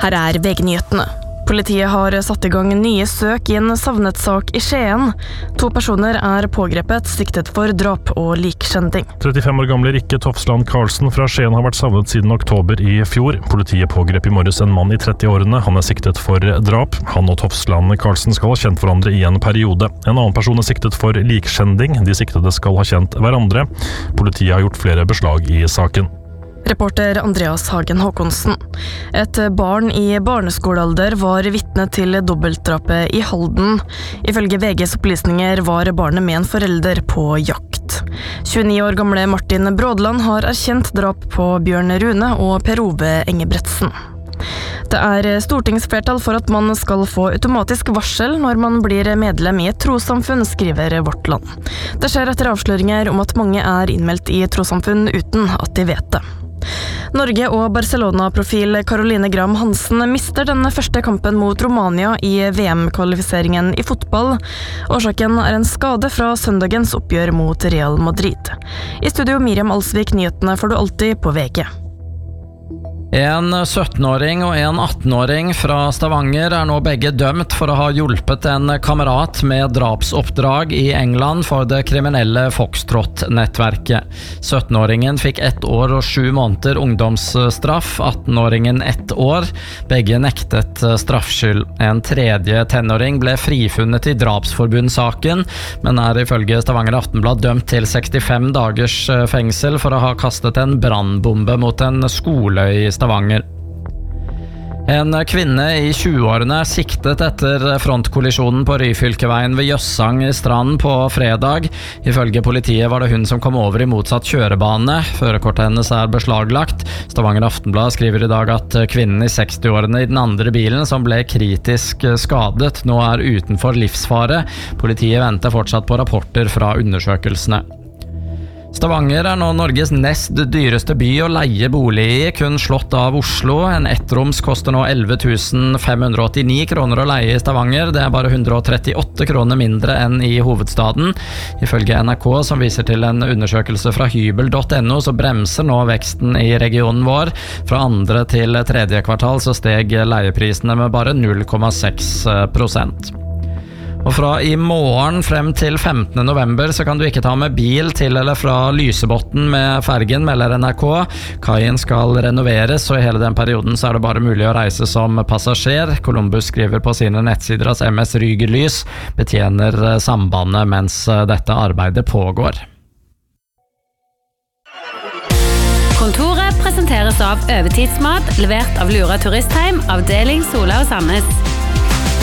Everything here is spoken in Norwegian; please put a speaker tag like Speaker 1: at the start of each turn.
Speaker 1: Her VG-nyhetene. Politiet har satt I gang nye søk I en savnet sak I Skien. 2 personer pågrepet, siktet for drap og likskjending.
Speaker 2: 35 år gamle Rikke Tofsland Karlsen fra Skien har vært savnet siden oktober I fjor. Politiet pågrep I morges en mann I 30-årene. Han siktet for drap. Han og Tofsland Karlsen skal ha kjent hverandre I en periode. En annen person siktet for likskjending. De siktede skal ha kjent hverandre. Politiet har gjort flere beslag I saken.
Speaker 1: Reporter Andreas Hagen Håkonsen. Et barn I barneskolealder var vitne til dobbeltdrapet I Halden. Ifølge VGs opplysninger var barnet med en forelder på jakt. 29 år gamle Martin Brådland har erkjent drap på Bjørn Rune og Per Ove Engebretsen. Det stortingsflertall for at man skal få automatisk varsel når man blir medlem I et trossamfunn, skriver Vårt Land. Det skjer etter avsløringer om at mange innmeldt I trossamfunn uten at de vet det. Norge og Barcelona-profil Caroline Graham Hansen mister den første kampen mot Romania I VM-kvalifiseringen I fotball. Årsaken en skade fra søndagens oppgjør mot Real Madrid. I studio Miriam Alsvik, nyhetene får du alltid på VG.
Speaker 3: En 17-åring og en 18-åring fra Stavanger nå begge dømt for å ha hjulpet en kamerat med drapsoppdrag I England for det kriminelle Foxtrot-nettverket. 17-åringen fikk 1 år og 7 måneder ungdomsstraff, 18-åringen 1 år. Begge nektet straffskyld. En tredje tenåring ble frifunnet I drapsforbundssaken, men ifølge Stavanger Aftenblad dømt til 65 dagers fengsel for å ha kastet en brannbombe mot en skole I Stavanger. En kvinne I 20-årene siktet etter frontkollisjonen på Ryfylkeveien ved Jøssang I Strand på fredag. Ifølge politiet var det hun som kom over I motsatt kjørebane. Førerkortet hennes beslaglagt. Stavanger Aftenblad skriver I dag at kvinnen I 60-årene I den andre bilen som ble kritisk skadet nå utenfor livsfare. Politiet venter fortsatt på rapporter fra undersøkelsene. Stavanger nå Norges nest dyreste by å leie bolig I, kun slått av Oslo. En ettroms koster nå 11 589 kroner å leie I Stavanger. Det bare 138 kroner mindre enn I hovedstaden. Ifølge NRK, som viser til en undersøkelse fra hybel.no, så bremser nå veksten I regionen vår. Fra 2. til 3. kvartal så steg leieprisene med bare 0,6%. Og fra I morgen frem til 15. november så kan du ikke ta med bil til eller fra Lysebotn med fergen, melder NRK. Kaien skal renoveres, og I hele den perioden så det bare mulig å reise som passasjer. Columbus skriver på sine nettsider at MS Rygerlys betjener sambandet mens dette arbeidet pågår.
Speaker 4: Kontoret presenteres av Øvetidsmat, levert av Lura Turistheim, avdeling Sola og Sandnes.